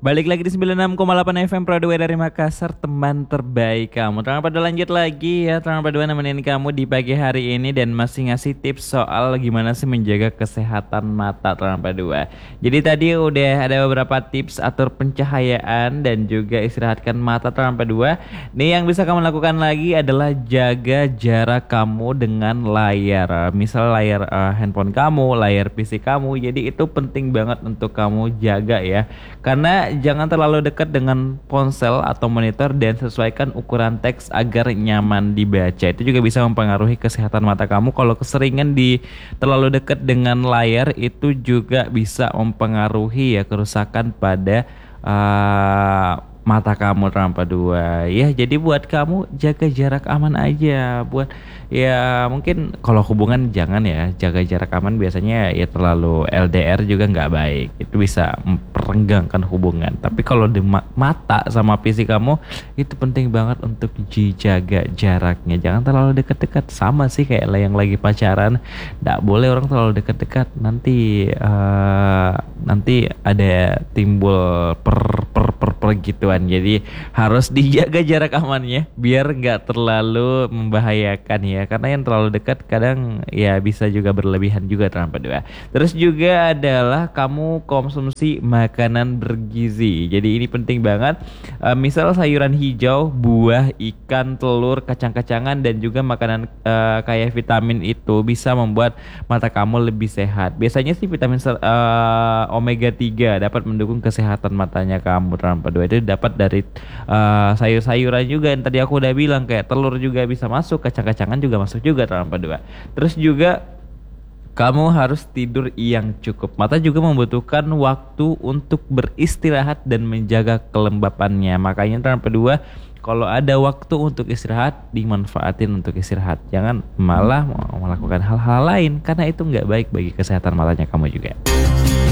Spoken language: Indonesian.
Balik lagi di 96,8 FM Broadway dari Makassar, teman terbaik kamu. Terang pada lanjut lagi ya, Terang pada nemenin kamu di pagi hari ini dan masih ngasih tips soal gimana sih menjaga kesehatan mata Terang pada. Jadi tadi udah ada beberapa tips atur pencahayaan dan juga istirahatkan mata Terang pada. Nih yang bisa kamu lakukan lagi adalah jaga jarak kamu dengan layar. Misal layar handphone kamu, layar PC kamu. Jadi itu penting banget untuk kamu jaga ya. Karena jangan terlalu dekat dengan ponsel atau monitor dan sesuaikan ukuran teks agar nyaman dibaca. Itu juga bisa mempengaruhi kesehatan mata kamu. Kalau keseringan terlalu dekat dengan layar itu juga bisa mempengaruhi ya kerusakan pada mata kamu tanpa dua ya. Jadi buat kamu jaga jarak aman aja. Buat ya mungkin kalau hubungan jangan ya, jaga jarak aman biasanya ya terlalu LDR juga nggak baik, itu bisa memperenggangkan hubungan. Tapi kalau di mata sama PC kamu itu penting banget untuk dijaga jaraknya, jangan terlalu dekat-dekat. Sama sih kayak yang lagi pacaran, nggak boleh orang terlalu dekat-dekat, nanti ada timbul gituan. Jadi harus dijaga jarak amannya biar nggak terlalu membahayakan ya, karena yang terlalu dekat kadang ya bisa juga berlebihan juga tanpa doa. Terus juga adalah kamu konsumsi makanan bergizi. Jadi ini penting banget. Misal sayuran hijau, buah, ikan, telur, kacang-kacangan dan juga makanan kayak vitamin itu bisa membuat mata kamu lebih sehat. Biasanya sih vitamin omega 3 dapat mendukung kesehatan matanya kamu tanpa doa. Itu dapat dari sayur-sayuran juga yang tadi aku udah bilang, kayak telur juga bisa masuk, kacang-kacangan juga masuk juga tanpa doa. Terus juga kamu harus tidur yang cukup. Mata juga membutuhkan waktu untuk beristirahat dan menjaga kelembapannya. Makanya tanpa dua, kalau ada waktu untuk istirahat, dimanfaatin untuk istirahat. Jangan malah melakukan hal-hal lain, karena itu nggak baik bagi kesehatan matanya kamu juga.